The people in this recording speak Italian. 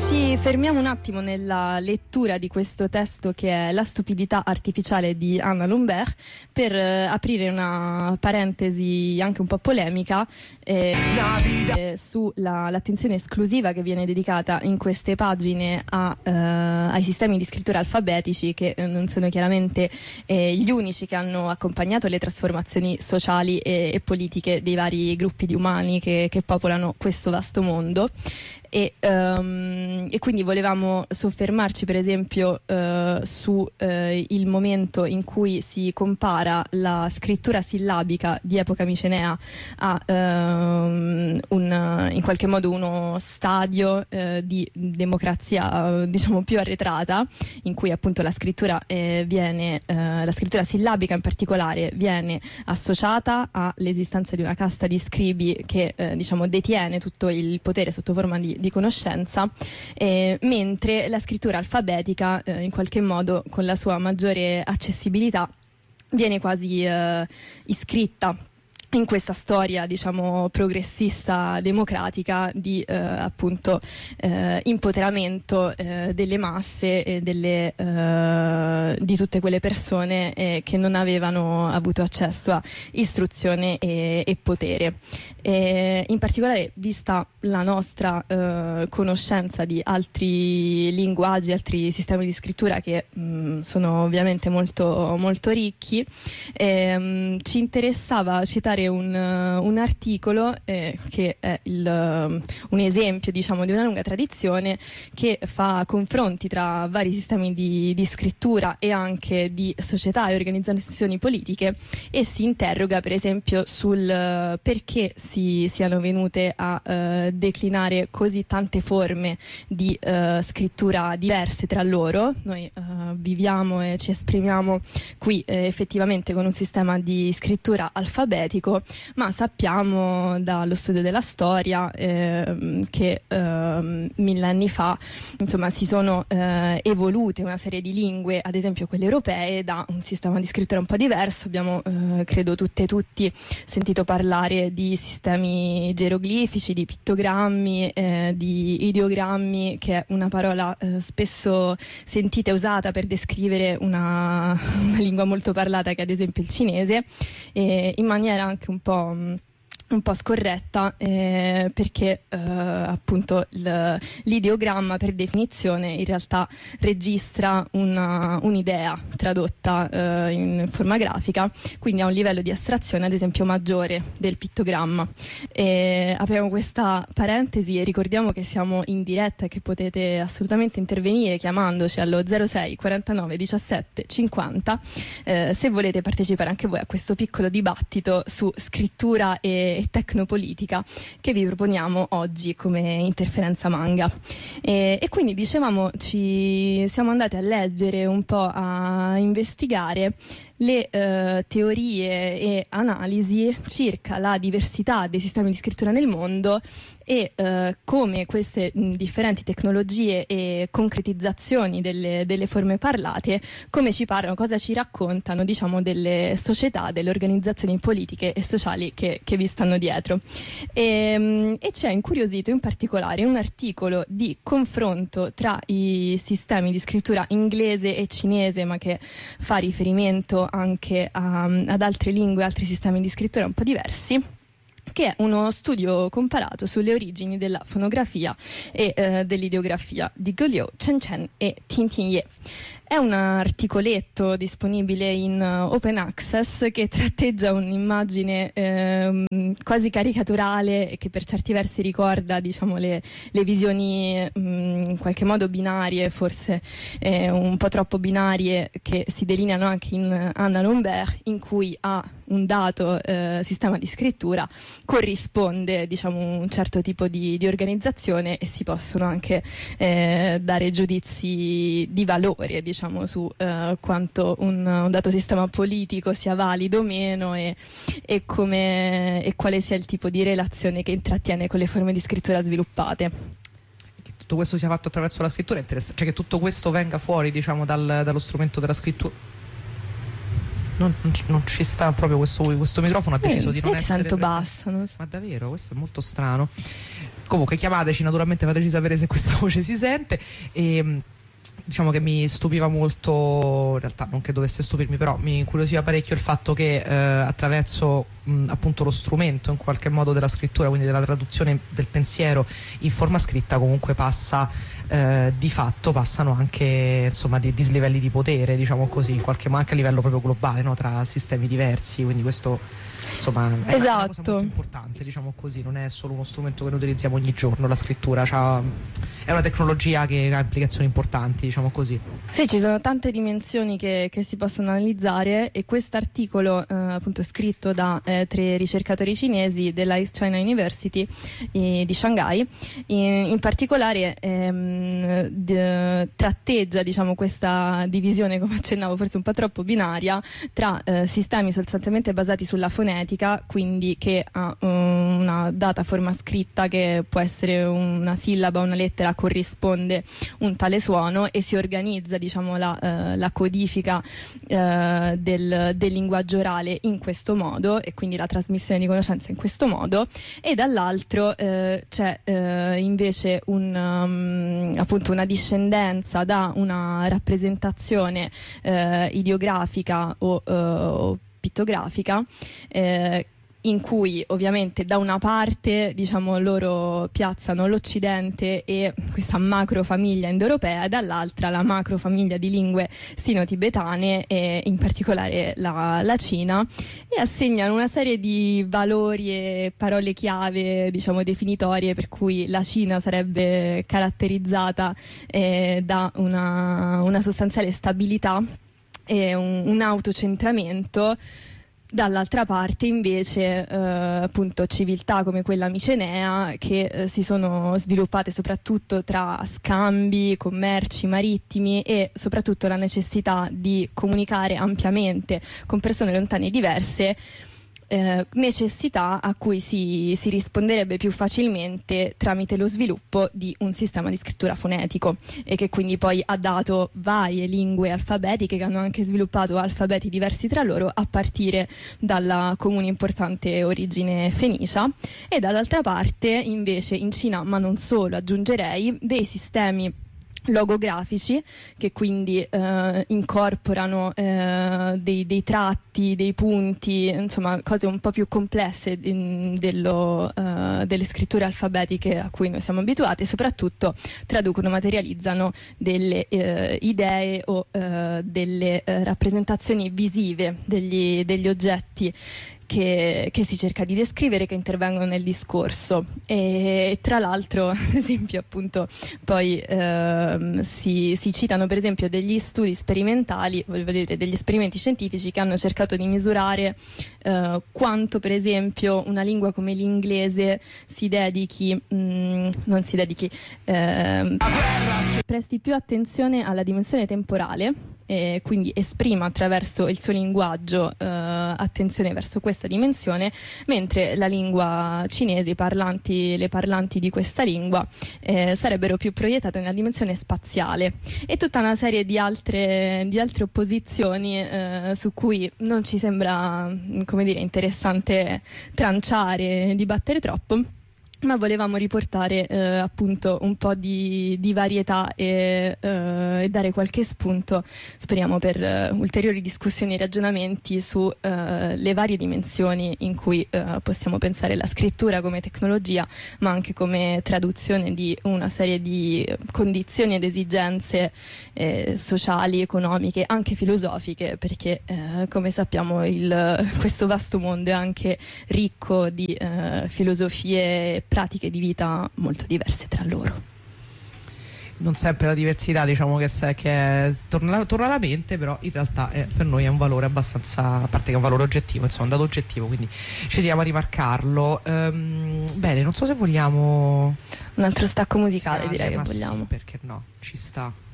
Ci fermiamo un attimo nella lettura di questo testo che è La stupidità artificiale di Anna Lambert per aprire una parentesi anche un po' polemica sull'attenzione esclusiva che viene dedicata in queste pagine ai sistemi di scrittura alfabetici, che non sono chiaramente gli unici che hanno accompagnato le trasformazioni sociali e politiche dei vari gruppi di umani che popolano questo vasto mondo. E quindi volevamo soffermarci per esempio su il momento in cui si compara la scrittura sillabica di epoca micenea a in qualche modo uno stadio di democrazia diciamo più arretrata, in cui appunto la scrittura la scrittura sillabica in particolare viene associata all'esistenza di una casta di scribi che diciamo detiene tutto il potere sotto forma di conoscenza, mentre la scrittura alfabetica in qualche modo, con la sua maggiore accessibilità, viene quasi iscritta in questa storia diciamo progressista democratica di appunto impoteramento delle masse e di tutte quelle persone che non avevano avuto accesso a istruzione e potere. In particolare, vista la nostra conoscenza di altri linguaggi, altri sistemi di scrittura che sono ovviamente molto, molto ricchi, ci interessava citare un articolo che è un esempio diciamo di una lunga tradizione che fa confronti tra vari sistemi di scrittura e anche di società e organizzazioni politiche, e si interroga per esempio sul perché siano venute a declinare così tante forme di scrittura diverse tra loro. Noi viviamo e ci esprimiamo qui effettivamente con un sistema di scrittura alfabetico, ma sappiamo dallo studio della storia che millenni fa insomma si sono evolute una serie di lingue, ad esempio quelle europee, da un sistema di scrittura un po' diverso. Abbiamo credo tutti sentito parlare di sistemi geroglifici, di pittogrammi, di ideogrammi, che è una parola spesso sentita e usata per descrivere una lingua molto parlata, che è ad esempio il cinese, in maniera anche un po' scorretta, perché appunto l'ideogramma per definizione in realtà registra un'idea tradotta in forma grafica, quindi ha un livello di astrazione ad esempio maggiore del pittogramma. Apriamo questa parentesi e ricordiamo che siamo in diretta e che potete assolutamente intervenire chiamandoci allo 06 49 17 50 se volete partecipare anche voi a questo piccolo dibattito su scrittura e tecnopolitica che vi proponiamo oggi come Interferenza Manga. E quindi dicevamo ci siamo andati a leggere un po', a investigare le teorie e analisi circa la diversità dei sistemi di scrittura nel mondo e come queste differenti tecnologie e concretizzazioni delle forme parlate, come ci parlano, cosa ci raccontano diciamo delle società, delle organizzazioni politiche e sociali che vi stanno dietro. E ci ha incuriosito in particolare un articolo di confronto tra i sistemi di scrittura inglese e cinese, ma che fa riferimento anche ad altre lingue, altri sistemi di scrittura un po' diversi, che è uno studio comparato sulle origini della fonografia e dell'ideografia di Goliot, Chen Chen e Tintin-Ye. È un articoletto disponibile in open access che tratteggia un'immagine quasi caricaturale e che per certi versi ricorda diciamo le visioni in qualche modo binarie, forse un po' troppo binarie, che si delineano anche in Anna Lambert, in cui a un dato sistema di scrittura corrisponde diciamo un certo tipo di organizzazione, e si possono anche dare giudizi di valore diciamo su quanto un dato sistema politico sia valido o meno, e quale sia il tipo di relazione che intrattiene con le forme di scrittura sviluppate. Che tutto questo sia fatto attraverso la scrittura è interessante, cioè che tutto questo venga fuori diciamo dallo strumento della scrittura. Non ci sta proprio questo microfono, ha deciso di non essere tanto bassa, ma davvero questo è molto strano. Comunque chiamateci, naturalmente fateci sapere se questa voce si sente. E diciamo che mi stupiva molto, in realtà non che dovesse stupirmi, però mi incuriosiva parecchio il fatto che attraverso appunto lo strumento in qualche modo della scrittura, quindi della traduzione del pensiero in forma scritta, comunque di fatto passano anche insomma di dislivelli di potere, diciamo così, in qualche modo anche a livello proprio globale, no? Tra sistemi diversi, quindi questo insomma è una cosa molto importante, diciamo così, non è solo uno strumento che noi utilizziamo ogni giorno, la scrittura è una tecnologia che ha implicazioni importanti, diciamo così. Sì, ci sono tante dimensioni che si possono analizzare, e quest'articolo appunto scritto da 3 ricercatori cinesi della East China University di Shanghai in particolare tratteggia, diciamo, questa divisione, come accennavo, forse un po' troppo binaria, tra sistemi sostanzialmente basati sulla fonetica, quindi che ha una data forma scritta che può essere una sillaba, una lettera, corrisponde un tale suono e si organizza, diciamo, la codifica del linguaggio orale in questo modo, e quindi la trasmissione di conoscenza in questo modo, e dall'altro c'è invece appunto una discendenza da una rappresentazione ideografica o pittografica, in cui ovviamente da una parte, diciamo, loro piazzano l'Occidente e questa macro famiglia indoeuropea, e dall'altra la macro famiglia di lingue sino-tibetane, e in particolare la Cina, e assegnano una serie di valori e parole chiave, diciamo, definitorie, per cui la Cina sarebbe caratterizzata da una sostanziale stabilità e un autocentramento. Dall'altra parte invece appunto civiltà come quella micenea, che si sono sviluppate soprattutto tra scambi, commerci marittimi, e soprattutto la necessità di comunicare ampiamente con persone lontane e diverse, necessità a cui si risponderebbe più facilmente tramite lo sviluppo di un sistema di scrittura fonetico, e che quindi poi ha dato varie lingue alfabetiche che hanno anche sviluppato alfabeti diversi tra loro, a partire dalla comune importante origine fenicia. E dall'altra parte invece in Cina, ma non solo, aggiungerei, dei sistemi logografici che quindi incorporano dei tratti, dei punti, insomma cose un po' più complesse delle scritture alfabetiche a cui noi siamo abituati, e soprattutto traducono, materializzano delle idee o delle rappresentazioni visive degli oggetti che si cerca di descrivere, che intervengono nel discorso. E tra l'altro, ad esempio, appunto poi si citano per esempio degli studi sperimentali, voglio dire degli esperimenti scientifici, che hanno cercato di misurare quanto per esempio una lingua come l'inglese presti più attenzione alla dimensione temporale, e quindi esprima attraverso il suo linguaggio attenzione verso questa dimensione, mentre la lingua cinese, le parlanti di questa lingua sarebbero più proiettate nella dimensione spaziale, e tutta una serie di altre opposizioni su cui non ci sembra, come dire, interessante tranciare, dibattere troppo, ma volevamo riportare appunto un po' di varietà e dare qualche spunto, speriamo, per ulteriori discussioni e ragionamenti su le varie dimensioni in cui possiamo pensare la scrittura come tecnologia, ma anche come traduzione di una serie di condizioni ed esigenze sociali, economiche, anche filosofiche, perché come sappiamo questo vasto mondo è anche ricco di filosofie, pratiche di vita molto diverse tra loro. Non sempre la diversità, diciamo, che torna alla mente, però in realtà per noi è un valore abbastanza, a parte che è un valore oggettivo, insomma, un dato oggettivo, quindi ci teniamo a rimarcarlo. Bene, non so se vogliamo un altro stacco musicale, direi che vogliamo. Sì, perché no, ci sta.